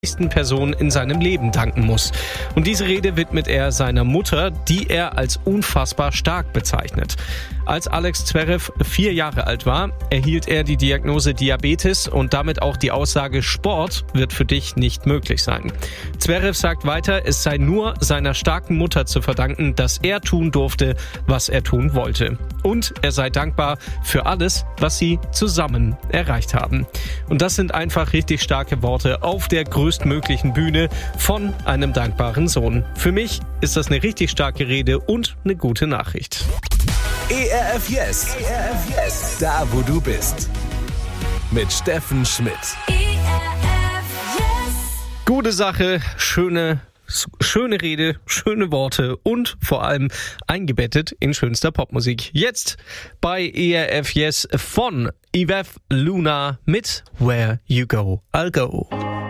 wichtigsten Person in seinem Leben danken muss. Und diese Rede widmet er seiner Mutter, die er als unfassbar stark bezeichnet. Als Alex Zverev 4 Jahre alt war, erhielt er die Diagnose Diabetes und damit auch die Aussage, Sport wird für dich nicht möglich sein. Zverev sagt weiter, es sei nur seiner starken Mutter zu verdanken, dass er tun durfte, was er tun wollte. Und er sei dankbar für alles, was sie zusammen erreicht haben. Und das sind einfach richtig starke Worte auf der größtmöglichen Bühne von einem dankbaren Sohn. Für mich ist das eine richtig starke Rede und eine gute Nachricht. ERF Yes. Da, wo du bist. Mit Steffen Schmidt. Gute Sache, schöne Rede, schöne Worte und vor allem eingebettet in schönster Popmusik. Jetzt bei ERF Yes von Yves Luna mit Where You Go, I'll Go.